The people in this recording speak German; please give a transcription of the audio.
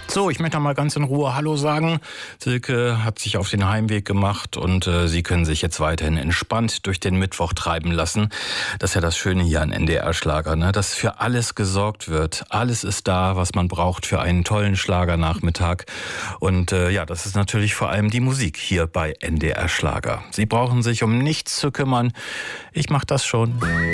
So, ich möchte noch mal ganz in Ruhe Hallo sagen. Silke hat sich auf den Heimweg gemacht und Sie können sich jetzt weiterhin entspannt durch den Mittwoch treiben lassen. Das ist ja das Schöne hier an NDR-Schlager, ne? Dass für alles gesorgt wird. Alles ist da, was man braucht für einen tollen Schlagernachmittag. Und ja, das ist natürlich vor allem die Musik hier bei NDR-Schlager. Sie brauchen sich um nichts zu kümmern. Ich mache das schon.